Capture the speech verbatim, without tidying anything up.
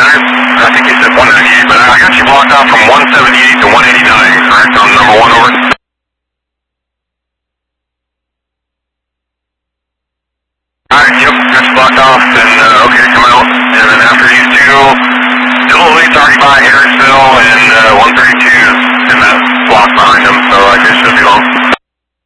center. I think you said one ninety-eight, but I got you blocked out from one seventy-eight to one eighty-nine, correct, on number one, over? Alright, yep, got you blocked off, and, uh, okay, come out, and then after you two, still eight thirty-five, enter